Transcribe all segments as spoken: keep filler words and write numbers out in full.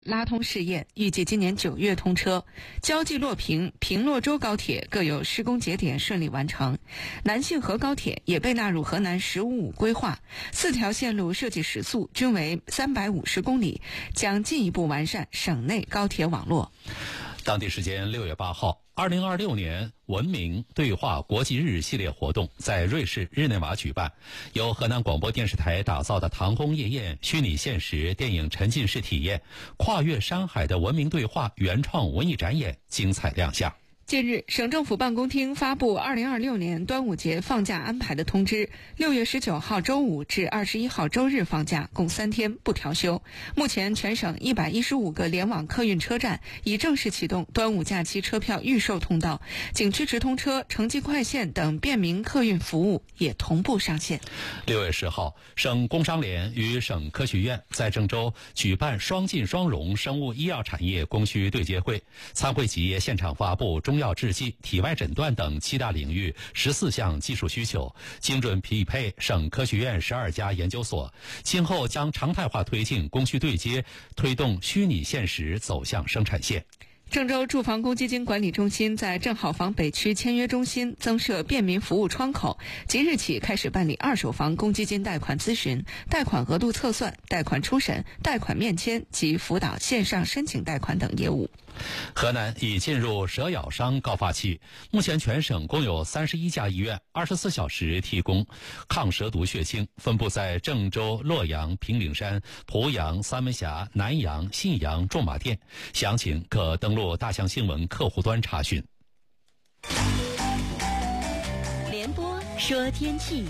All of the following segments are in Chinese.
拉通试验，预计今年九月通车。胶济洛平、平洛州高铁各有施工节点顺利完成。南信河高铁也被纳入河南“十五五”规划，四条线路设计时速均为三百五十公里，将进一步完善省内高铁网络。 当地时间六月八号，二零二六年文明对话国际日系列活动在瑞士日内瓦举办，由河南广播电视台打造的唐宫夜宴虚拟现实电影沉浸式体验、跨越山海的文明对话原创文艺展演精彩亮相。 近日，省政府办公厅发布二零二六年端午节放假安排的通知，六月十九号周五至二十一号周日放假，共三天不调休。目前全省一百一十五个联网客运车站已正式启动端午假期车票预售通道，景区直通车、城际快线等便民客运服务也同步上线。 六月十号，省工商联与省科学院在郑州举办双进双融生物医药产业供需对接会，参会企业现场发布中药制剂、体外诊断等七大领域十四项技术需求，精准匹配省科学院十二家研究所，今后将常态化推进供需对接，推动虚拟现实走向生产线。 郑州住房公积金管理中心在正好房北区签约中心增设便民服务窗口，即日起开始办理二手房公积金贷款咨询、贷款额度测算、贷款初审、贷款面签及辅导线上申请贷款等业务。 河南已进入蛇咬伤高发期，目前全省共有三十一家医院二十四小时提供抗蛇毒血清，分布在郑州、洛阳、平顶山、濮阳、三门峡、南阳、信阳、驻马店。详情可登录大象新闻客户端查询。 联播说天气。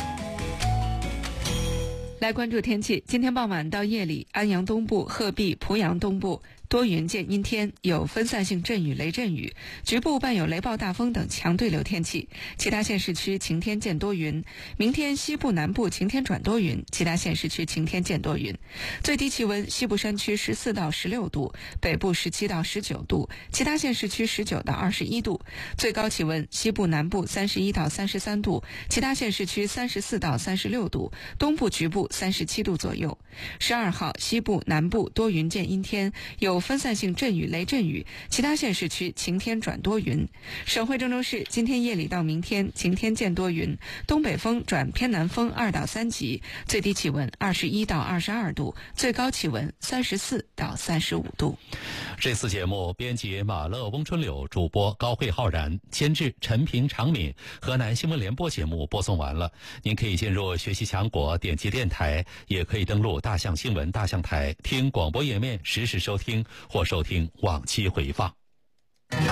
来关注天气，今天傍晚到夜里，安阳东部、鹤壁、濮阳东部多云见阴天，有分散性阵雨、雷阵雨，局部伴有雷暴大风等强对流天气。其他县市区晴天见多云。明天西部南部晴天转多云，其他县市区晴天见多云。最低气温，西部山区十四到十六度，北部十七到十九度，其他县市区十九到二十一度。最高气温，西部南部三十一到三十三度，其他县市区三十四到三十六度，东部局部三十七度左右。十二号，西部南部多云见阴天，有分散性阵雨、雷阵雨，其他县市区晴天转多云。省会郑州市今天夜里到明天晴天见多云，东北风转偏南风二到三级，最低气温二十一到二十二度，最高气温三十四到三十五度。 这次节目编辑马乐、翁春柳，主播高慧浩然，监制陈平、常敏。河南新闻联播节目播送完了，您可以进入学习强国点击电台，也可以登录大象新闻大象台听广播页面实时收听或收听往期回放。